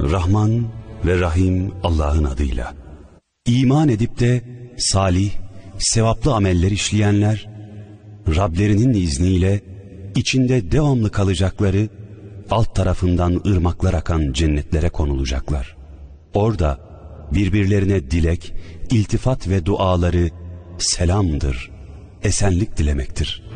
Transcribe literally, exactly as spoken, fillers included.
Rahman ve Rahim Allah'ın adıyla. İman edip de salih, sevaplı ameller işleyenler, Rablerinin izniyle içinde devamlı kalacakları, alt tarafından ırmaklar akan cennetlere konulacaklar. Orada birbirlerine dilek, iltifat ve duaları selamdır, esenlik dilemektir.